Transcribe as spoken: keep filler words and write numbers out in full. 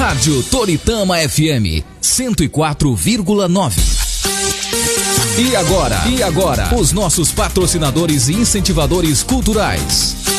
Rádio Toritama F M cento e quatro vírgula nove. E agora, e agora, os nossos patrocinadores e incentivadores culturais.